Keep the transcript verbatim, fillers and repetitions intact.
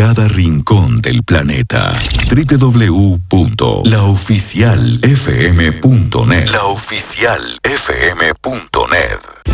cada rincón del planeta. doble u doble u doble u punto la oficial f m punto net. la oficial f m punto net.